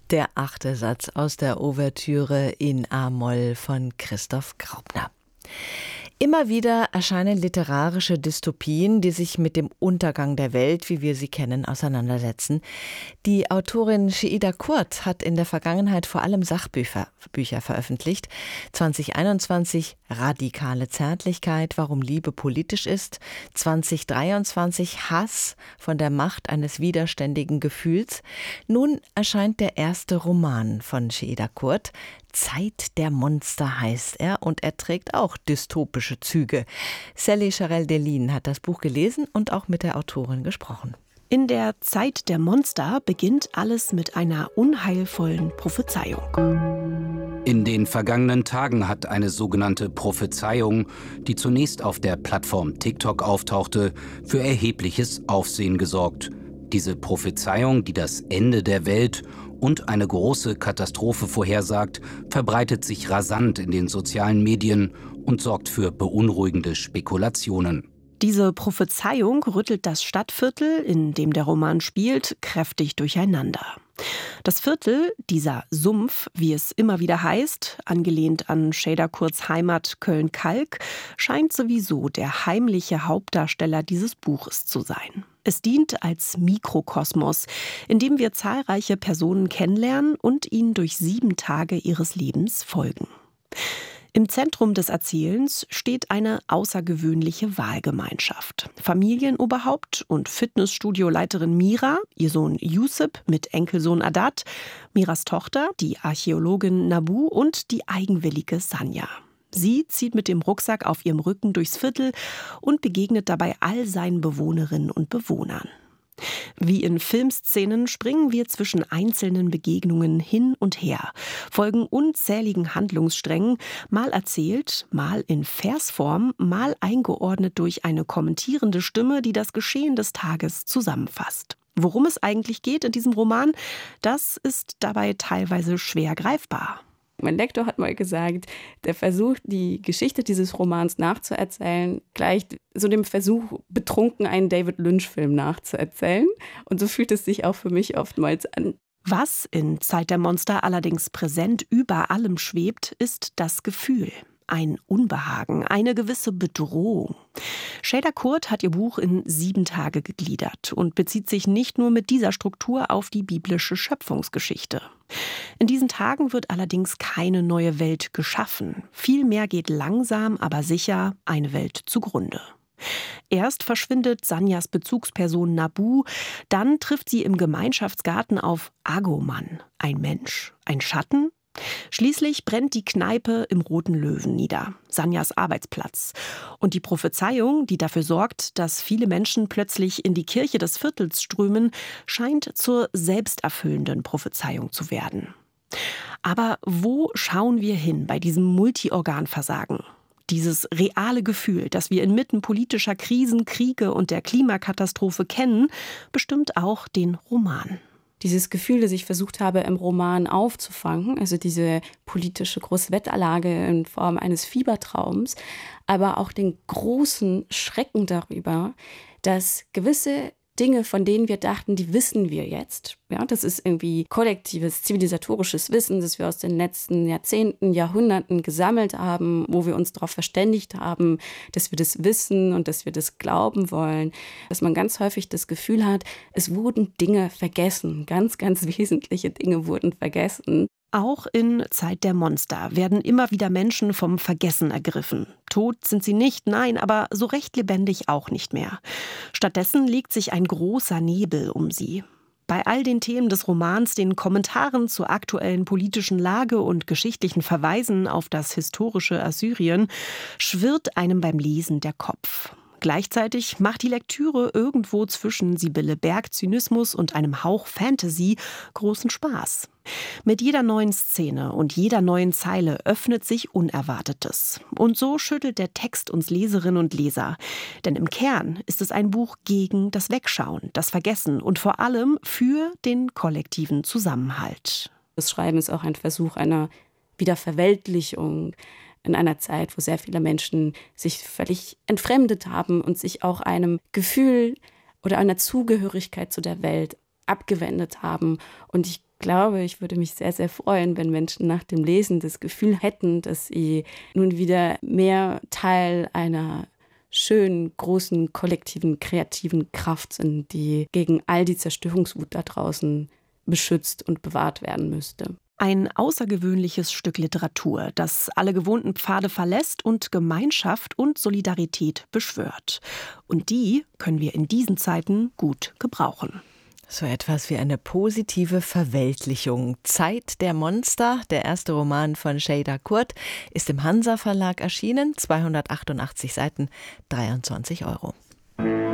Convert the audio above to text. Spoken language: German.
Der 8. Satz aus der Ouvertüre in A-Moll von Christoph Graupner. Immer wieder erscheinen literarische Dystopien, die sich mit dem Untergang der Welt, wie wir sie kennen, auseinandersetzen. Die Autorin Sheida Kurth hat in der Vergangenheit vor allem Sachbücher veröffentlicht. 2021 Radikale Zärtlichkeit, warum Liebe politisch ist. 2023 Hass von der Macht eines widerständigen Gefühls. Nun erscheint der erste Roman von Sheida Kurth. Zeit der Monster heißt er und er trägt auch dystopische Züge. Sally Charel-Delin hat das Buch gelesen und auch mit der Autorin gesprochen. In der Zeit der Monster beginnt alles mit einer unheilvollen Prophezeiung. In den vergangenen Tagen hat eine sogenannte Prophezeiung, die zunächst auf der Plattform TikTok auftauchte, für erhebliches Aufsehen gesorgt. Diese Prophezeiung, die das Ende der Welt und eine große Katastrophe vorhersagt, verbreitet sich rasant in den sozialen Medien und sorgt für beunruhigende Spekulationen. Diese Prophezeiung rüttelt das Stadtviertel, in dem der Roman spielt, kräftig durcheinander. Das Viertel, dieser Sumpf, wie es immer wieder heißt, angelehnt an Sheida Kurths Heimat Köln-Kalk, scheint sowieso der heimliche Hauptdarsteller dieses Buches zu sein. Es dient als Mikrokosmos, in dem wir zahlreiche Personen kennenlernen und ihnen durch 7 Tage ihres Lebens folgen. Im Zentrum des Erzählens steht eine außergewöhnliche Wahlgemeinschaft. Familienoberhaupt und Fitnessstudioleiterin Mira, ihr Sohn Yusuf mit Enkelsohn Adat, Miras Tochter, die Archäologin Nabu und die eigenwillige Sanja. Sie zieht mit dem Rucksack auf ihrem Rücken durchs Viertel und begegnet dabei all seinen Bewohnerinnen und Bewohnern. Wie in Filmszenen springen wir zwischen einzelnen Begegnungen hin und her, folgen unzähligen Handlungssträngen, mal erzählt, mal in Versform, mal eingeordnet durch eine kommentierende Stimme, die das Geschehen des Tages zusammenfasst. Worum es eigentlich geht in diesem Roman, das ist dabei teilweise schwer greifbar. Mein Lektor hat mal gesagt, der Versuch, die Geschichte dieses Romans nachzuerzählen, gleicht so dem Versuch, betrunken einen David Lynch-Film nachzuerzählen. Und so fühlt es sich auch für mich oftmals an. Was in Zeit der Monster allerdings präsent über allem schwebt, ist das Gefühl. Ein Unbehagen, eine gewisse Bedrohung. Sheida Kurth hat ihr Buch in 7 Tage gegliedert und bezieht sich nicht nur mit dieser Struktur auf die biblische Schöpfungsgeschichte. In diesen Tagen wird allerdings keine neue Welt geschaffen. Vielmehr geht langsam, aber sicher eine Welt zugrunde. Erst verschwindet Sanjas Bezugsperson Nabu, dann trifft sie im Gemeinschaftsgarten auf Agoman, ein Mensch, ein Schatten. Schließlich brennt die Kneipe im Roten Löwen nieder, Sanjas Arbeitsplatz. Und die Prophezeiung, die dafür sorgt, dass viele Menschen plötzlich in die Kirche des Viertels strömen, scheint zur selbsterfüllenden Prophezeiung zu werden. Aber wo schauen wir hin bei diesem Multiorganversagen? Dieses reale Gefühl, das wir inmitten politischer Krisen, Kriege und der Klimakatastrophe kennen, bestimmt auch den Roman. Dieses Gefühl, das ich versucht habe, im Roman aufzufangen, also diese politische Großwetterlage in Form eines Fiebertraums, aber auch den großen Schrecken darüber, dass gewisse Dinge, von denen wir dachten, die wissen wir jetzt. Ja, das ist irgendwie kollektives, zivilisatorisches Wissen, das wir aus den letzten Jahrzehnten, Jahrhunderten gesammelt haben, wo wir uns darauf verständigt haben, dass wir das wissen und dass wir das glauben wollen. Dass man ganz häufig das Gefühl hat, es wurden Dinge vergessen. Ganz, ganz wesentliche Dinge wurden vergessen. Auch in Zeit der Monster werden immer wieder Menschen vom Vergessen ergriffen. Tot sind sie nicht, nein, aber so recht lebendig auch nicht mehr. Stattdessen legt sich ein großer Nebel um sie. Bei all den Themen des Romans, den Kommentaren zur aktuellen politischen Lage und geschichtlichen Verweisen auf das historische Assyrien, schwirrt einem beim Lesen der Kopf. Gleichzeitig macht die Lektüre irgendwo zwischen Sibylle Berg-Zynismus und einem Hauch Fantasy großen Spaß. Mit jeder neuen Szene und jeder neuen Zeile öffnet sich Unerwartetes. Und so schüttelt der Text uns Leserinnen und Leser. Denn im Kern ist es ein Buch gegen das Wegschauen, das Vergessen und vor allem für den kollektiven Zusammenhalt. Das Schreiben ist auch ein Versuch einer Wiederverweltlichung in einer Zeit, wo sehr viele Menschen sich völlig entfremdet haben und sich auch einem Gefühl oder einer Zugehörigkeit zu der Welt abgewendet haben. Und ich glaube, ich würde mich sehr, sehr freuen, wenn Menschen nach dem Lesen das Gefühl hätten, dass sie nun wieder mehr Teil einer schönen, großen, kollektiven, kreativen Kraft sind, die gegen all die Zerstörungswut da draußen beschützt und bewahrt werden müsste. Ein außergewöhnliches Stück Literatur, das alle gewohnten Pfade verlässt und Gemeinschaft und Solidarität beschwört. Und die können wir in diesen Zeiten gut gebrauchen. So etwas wie eine positive Verweltlichung. Zeit der Monster, der erste Roman von Şeyda Kurt, ist im Hansa Verlag erschienen, 288 Seiten, 23 €.